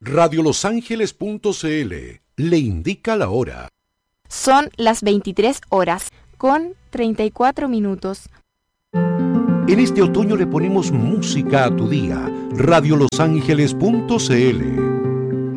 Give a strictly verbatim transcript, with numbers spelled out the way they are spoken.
radio los ángeles punto c l le indica la hora. Son las veintitrés horas con treinta y cuatro minutos. En este otoño le ponemos música a tu día. radio los ángeles punto c l